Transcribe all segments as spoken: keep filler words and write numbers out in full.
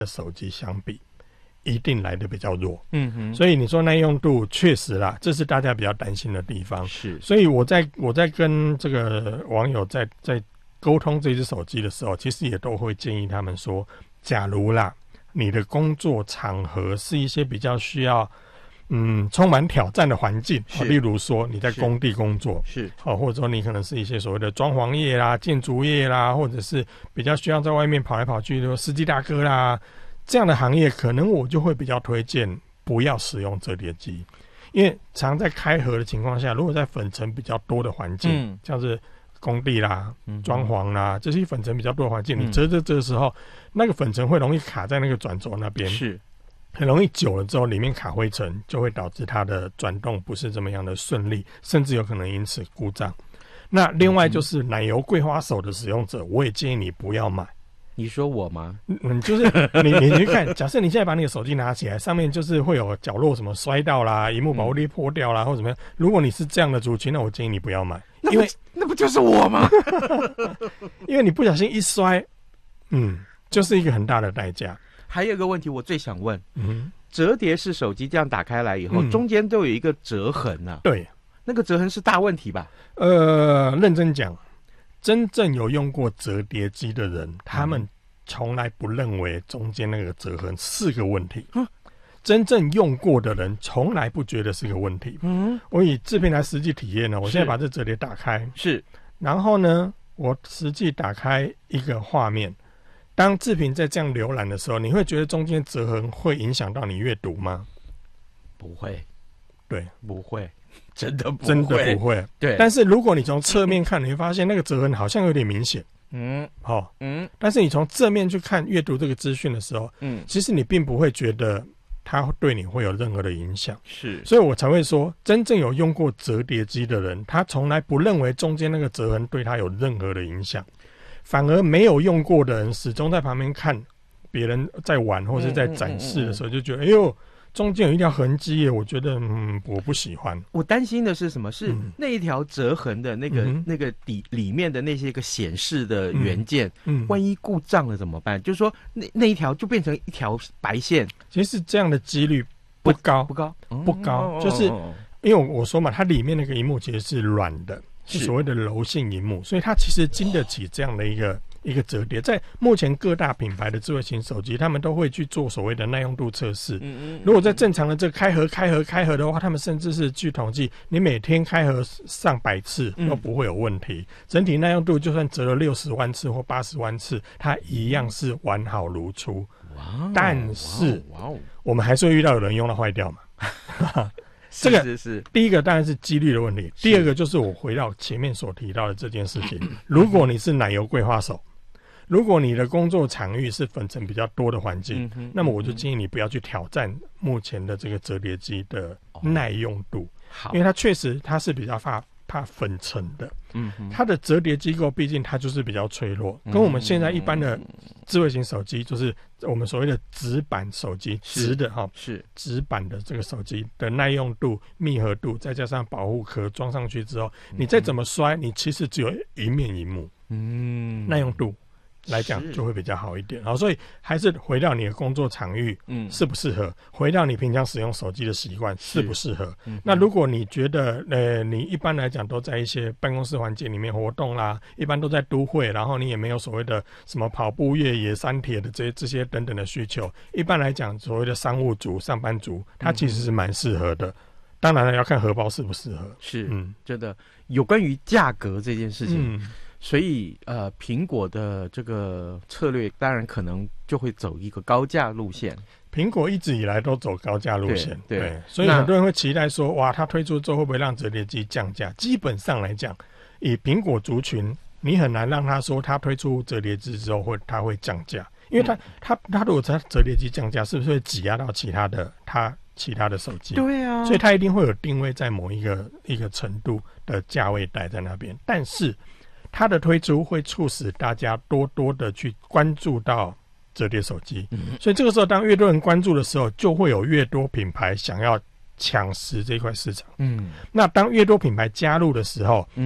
的手机相比，一定来的比较弱。 嗯哼， 所以你说耐用度确实啦，这是大家比较担心的地方。 是， 所以我在我在跟这个网友在在沟通这只手机的时候，其实也都会建议他们说，假如啦，你的工作场合是一些比较需要嗯充满挑战的环境，哦，例如说你在工地工作， 是哦，或者说你可能是一些所谓的装潢业啦、建筑业啦，或者是比较需要在外面跑来跑去的司机大哥啦，这样的行业，可能我就会比较推荐不要使用折叠机，因为常在开合的情况下，如果在粉尘比较多的环境，嗯，像是工地啦、装潢啦，这些粉尘比较多的环境，嗯，你折着折的时候，那个粉尘会容易卡在那个转轴那边， 是很容易久了之后，里面卡灰尘，就会导致它的转动不是这么样的顺利，甚至有可能因此故障。那另外就是奶油桂花手的使用者，我也建议你不要买。 你说我吗？ 嗯，就是你你去看，假设你现在把你的手机拿起来，上面就是会有角落什么摔到啦，萤幕保护力破掉啦，嗯，或怎么样。如果你是这样的族群，那我建议你不要买，因为那不就是我吗？ 因为你不小心一摔，嗯，就是一个很大的代价。 还有一个问题，我最想问， 嗯， 折叠式手机这样打开来以后，嗯，中间都有一个折痕啊。 对， 那个折痕是大问题吧？ 呃，认真讲，真正有用过折叠机的人，他们从来不认为中间那个折痕是个问题。嗯，真正用过的人从来不觉得是个问题。嗯，我以制品来实际体验呢，我现在把这折叠打开， 是， 然后呢，我实际打开一个画面。当志平在这样浏览的时候，你会觉得中间折痕会影响到你阅读吗？ 不会， 对， 不会，真的不会， 真的不会。 对， 但是如果你从侧面看，你会发现那个折痕好像有点明显。嗯，好，哦，嗯，但是你从正面去看阅读这个资讯的时候，嗯，其实你并不会觉得它对你会有任何的影响。 是， 所以我才会说，真正有用过折叠机的人，他从来不认为中间那个折痕对他有任何的影响。反而没有用过的人，始终在旁边看别人在玩或是在展示的时候，就觉得，哎呦，中间有一条痕迹耶，我觉得，嗯，我不喜欢。 我担心的是什么？是那一条折痕的那个、嗯、那个底里面的那些个显示的元件，嗯，万一故障了怎么办？就是说，那那一条就变成一条白线。 其实这样的几率不高， 不高， 不高，嗯、就是因为我说嘛，它里面那个萤幕其实是软的。是所谓的柔性萤幕，所以它其实经得起这样的一个一个折叠。在目前各大品牌的智慧型手机，他们都会去做所谓的耐用度测试。嗯嗯。如果在正常的这个开合、开合、开合的话，他们甚至是据统计，你每天开合上百次都不会有问题。嗯、整体耐用度就算折了六十万次或八十万次，它一样是完好如初。哇！但是，哇哦，我们还是会遇到有人用到坏掉嘛。这个是是第一个当然是几率的问题，第二个就是我回到前面所提到的这件事情。如果你是奶油桂花手，如果你的工作场域是粉尘比较多的环境，嗯、那么我就建议你不要去挑战目前的这个折叠机的耐用度，哦、因为它确实它是比较怕怕粉尘的。嗯，它的折叠机构毕竟它就是比较脆弱，跟我们现在一般的智慧型手机，就是我们所谓的直板手机，直的哈，是直板的这个手机的耐用度、密合度，再加上保护壳装上去之后，你再怎么摔，你其实只有一面萤幕，嗯，耐用度来讲就会比较好一点。好，所以还是回到你的工作场域，嗯，适不适合？回到你平常使用手机的习惯，适不适合？嗯、那如果你觉得，呃，你一般来讲都在一些办公室环境里面活动啦，一般都在都会，然后你也没有所谓的什么跑步、越野、山铁的这些这些等等的需求，一般来讲，所谓的商务族、上班族，它其实是蛮适合的。当然了，要看荷包适不适合。 是，嗯，真的有关于价格这件事情。嗯，所以呃，苹果的这个策略当然可能就会走一个高价路线。 苹果一直以来都走高价路线， 对, 对, 对，所以很多人会期待说，哇，它推出之后会不会让折叠机降价？基本上来讲，以苹果族群，你很难让他说他推出折叠机之后会它会降价，因为它它它如果它折叠机降价，是不是会挤压到其他的它其他的手机？ 对啊， 所以它一定会有定位在某一个一个程度的价位带在那边，但是它的推出会促使大家多多的去关注到折叠手机，嗯、所以这个时候当越多人关注的时候，就会有越多品牌想要抢食这块市场。嗯，那当越多品牌加入的时候，嗯，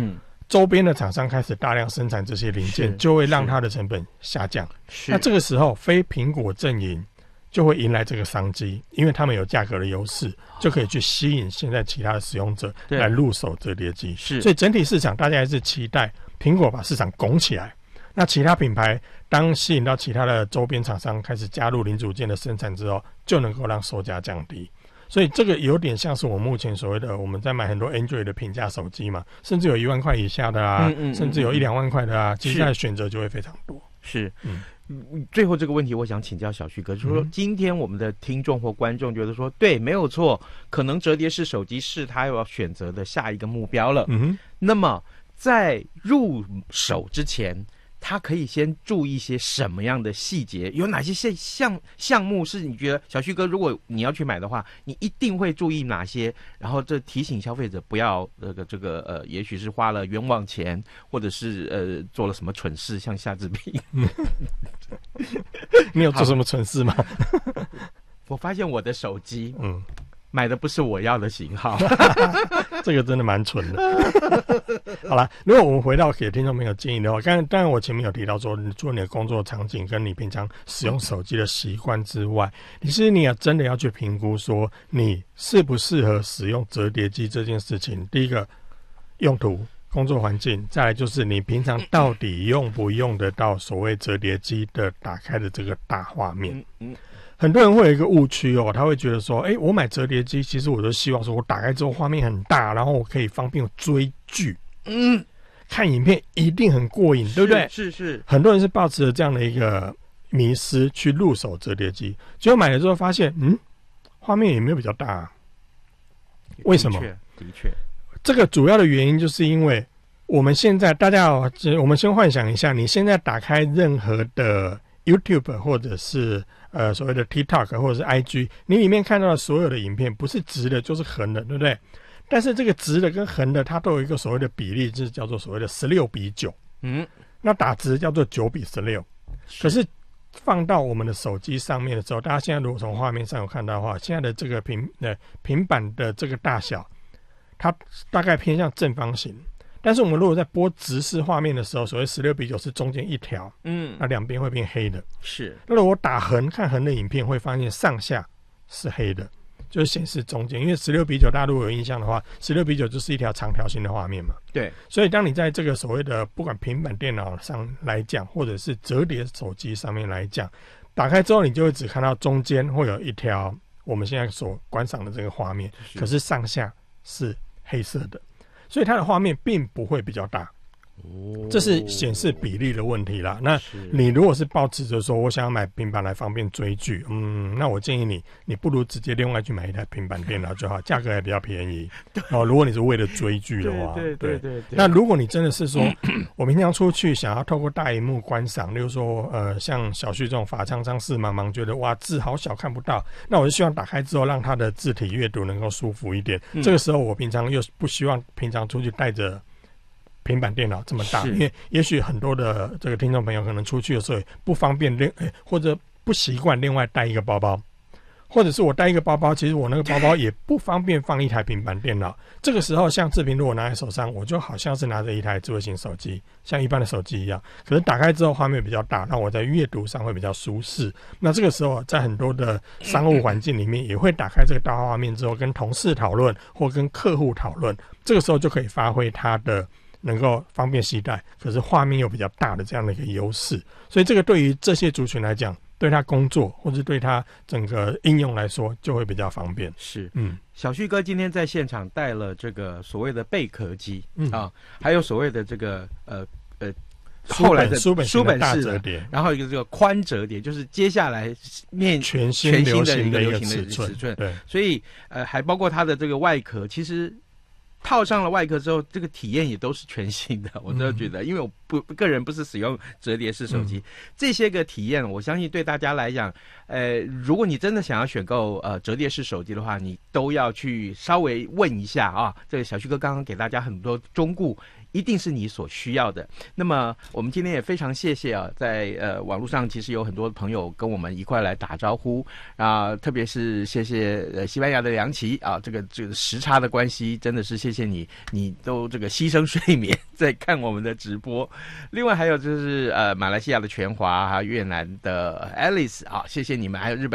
周边的厂商开始大量生产这些零件，就会让它的成本下降。那这个时候，非苹果阵营就会迎来这个商机，因为他们有价格的优势，就可以去吸引现在其他的使用者来入手折叠机。是，所以整体市场大家还是期待苹果把市场拱起来。那其他品牌当吸引到其他的周边厂商开始加入零组件的生产之后，就能够让售价降低。所以这个有点像是我目前所谓的我们在买很多 Android 的平价手机嘛，甚至有一万块以下的啊，嗯嗯嗯甚至有一两万块的啊，接下来选择就会非常多。 是，嗯，最后这个问题我想请教小旭哥，就是说今天我们的听众或观众觉得说，对，没有错，可能折叠式手机是他要选择的下一个目标了。嗯哼，那么在入手之前，他可以先注意一些什么样的细节？有哪些项项目是你觉得小旭哥，如果你要去买的话，你一定会注意哪些？然后这提醒消费者不要这个这个呃，也许是花了冤枉钱，或者是呃做了什么蠢事，像夏志平。 你有做什么蠢事吗？ 我发现我的手机，嗯。买的不是我要的型号， 这个真的蛮蠢的。好了，如果我们回到给听众朋友建议的话，刚才当然我前面有提到说，你做你的工作场景跟你平常使用手机的习惯之外，其实你也真的要去评估说你适不适合使用折叠机这件事情。第一个用途、工作环境，再来就是你平常到底用不用得到所谓折叠机的打开的这个大画面。嗯嗯很多人会有一个误区哦，他会觉得说，哎、欸，我买折叠机，其实我就希望说我打开之后画面很大，然后我可以方便追剧，嗯，看影片一定很过瘾，对不对？ 是 是, 是， 很多人是抱持着这样的一个迷思去入手折叠机，结果买了之后发现，嗯，画面也没有比较大、啊，为什么？ 的确，的确， 这个主要的原因就是因为我们现在大家，我们先幻想一下，你现在打开任何的 YouTube 或者是呃所谓的 TikTok 或者是 I G， 你里面看到的所有的影片不是直的就是横的，对不对？但是这个直的跟横的它都有一个所谓的比例，就是叫做所谓的十六比九。嗯，那打直叫做九比十六。可是放到我们的手机上面的时候，大家现在如果从画面上有看到的话，现在的这个平呃平板的这个大小，它大概偏向正方形。但是我们如果在播直视画面的时候，所谓十六比九是中间一条，嗯，那两边会变黑的。 是。那如果我打横看横的影片，会发现上下是黑的，就是显示中间。因为十六比九，大家如果有印象的话，十六比九就是一条长条形的画面嘛。 对。 所以当你在这个所谓的不管平板电脑上来讲，或者是折叠手机上面来讲，打开之后你就会只看到中间会有一条我们现在所观赏的这个画面，是可是上下是黑色的。所以它的画面并不会比较大，这是显示比例的问题啦。那你如果是抱持着说我想要买平板来方便追剧，嗯，那我建议你，你不如直接另外去买一台平板电脑就好，价格也比较便宜。哦，如果你是为了追剧的话， 对对 对, 对, 对。 那如果你真的是说，我平常出去想要透过大荧幕观赏，例如说，呃，像小旭这种法苍苍视茫茫，觉得哇字好小看不到，那我就希望打开之后让它的字体阅读能够舒服一点。嗯、这个时候我平常又不希望平常出去带着平板电脑这么大，因为也许很多的这个听众朋友可能出去的时候不方便另、欸、或者不习惯另外带一个包包，或者是我带一个包包，其实我那个包包也不方便放一台平板电脑。这个时候像志平如果拿在手上，我就好像是拿着一台智慧型手机，像一般的手机一样，可是打开之后画面比较大，让我在阅读上会比较舒适。那这个时候在很多的商务环境里面也会打开这个大画面之后跟同事讨论或跟客户讨论，这个时候就可以发挥它的能够方便携带，可是画面又比较大的这样的一个优势。所以这个对于这些族群来讲，对他工作或者对他整个应用来说就会比较方便。 是，嗯，小旭哥今天在现场带了这个所谓的贝壳机、嗯、啊，还有所谓的这个呃呃后来的书本书本式的， 然后一个这个宽折叠，就是接下来面全新流行的一个尺寸， 尺寸对，所以呃还包括它的这个外壳，其实套上了外壳之后，这个体验也都是全新的。我都觉得，因为我不个人不是使用折叠式手机、嗯，这些个体验，我相信对大家来讲，呃，如果你真的想要选购呃折叠式手机的话，你都要去稍微问一下啊。这个小旭哥刚刚给大家很多忠告， 一定是你所需要的。那么我们今天也非常谢谢啊，在呃网络上其实有很多朋友跟我们一块来打招呼啊，特别是谢谢呃西班牙的梁琦啊，这个这个时差的关系，真的是谢谢你，你都这个牺牲睡眠在看我们的直播。另外还有就是呃马来西亚的全华，还有越南的 Alice 啊，谢谢你们，还有日本。